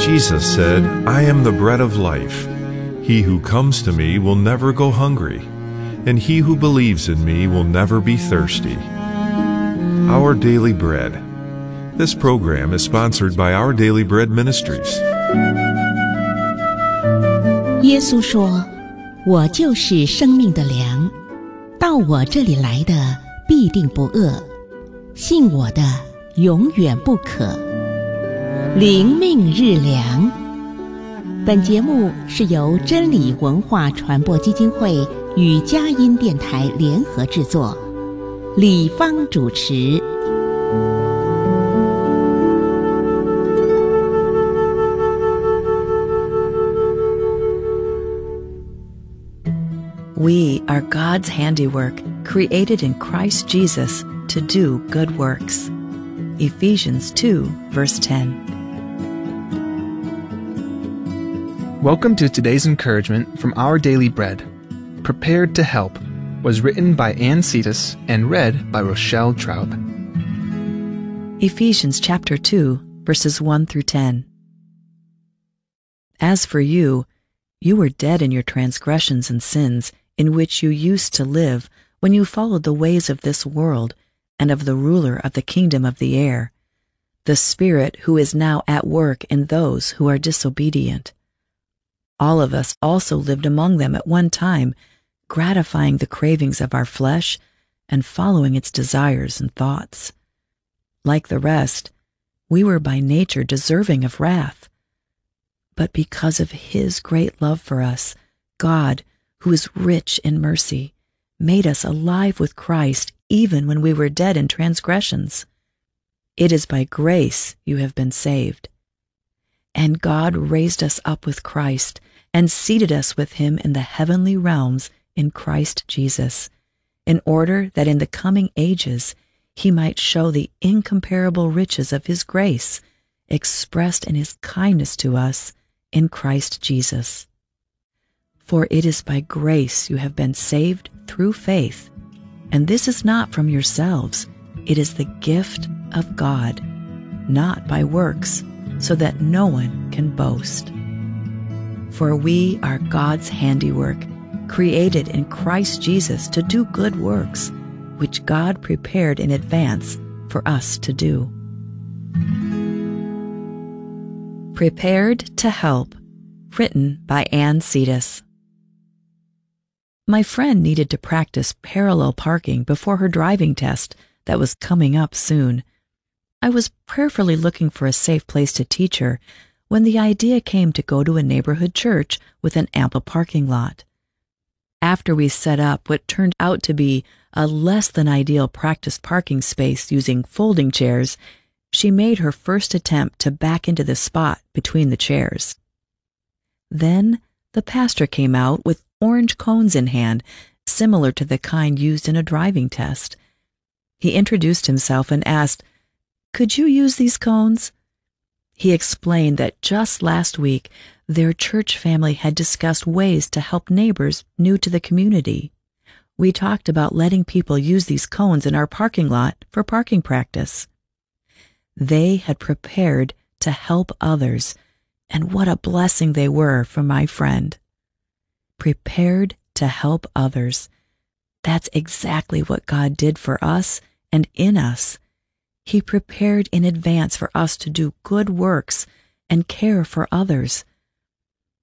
Jesus said, "I am the bread of life. He who comes to me will never go hungry, and he who believes in me will never be thirsty." Our Daily Bread. This program is sponsored by Our Daily Bread Ministries. 耶稣说：“我就是生命的粮，到我这里来的必定不饿，信我的永远不渴。”灵命日粮。本节目是由真理文化传播基金会与佳音电台联合制作，李芳主持。 We are God's handiwork, created in Christ Jesus to do good works. Ephesians 2, verse 10. Welcome to today's encouragement from Our Daily Bread. Prepared to Help was written by Ann Cetus and read by Rochelle Traub. Ephesians chapter 2, verses 1 through 10. As for you, you were dead in your transgressions and sins, in which you used to live when you followed the ways of this world and of the ruler of the kingdom of the air, the Spirit who is now at work in those who are disobedient. All of us also lived among them at one time, gratifying the cravings of our flesh and following its desires and thoughts. Like the rest, we were by nature deserving of wrath. But because of His great love for us, God, who is rich in mercy, made us alive with Christ even when we were dead in transgressions. It is by grace you have been saved. And God raised us up with Christ and seated us with Him in the heavenly realms in Christ Jesus, in order that in the coming ages He might show the incomparable riches of His grace, expressed in His kindness to us in Christ Jesus. For it is by grace you have been saved through faith, and this is not from yourselves, it is the gift of God, not by works, so that no one can boast. For we are God's handiwork, created in Christ Jesus to do good works, which God prepared in advance for us to do. Prepared to Help, written by Ann Cetus. My friend needed to practice parallel parking before her driving test that was coming up soon. I was prayerfully looking for a safe place to teach her when the idea came to go to a neighborhood church with an ample parking lot. After we set up what turned out to be a less than ideal practice parking space using folding chairs, she made her first attempt to back into the spot between the chairs. Then the pastor came out with orange cones in hand, similar to the kind used in a driving test. He introduced himself and asked, "Could you use these cones?" He explained that just last week, their church family had discussed ways to help neighbors new to the community. We talked about letting people use these cones in our parking lot for parking practice. They had prepared to help others, and what a blessing they were for my friend. Prepared to help others. That's exactly what God did for us and in us. He prepared in advance for us to do good works and care for others.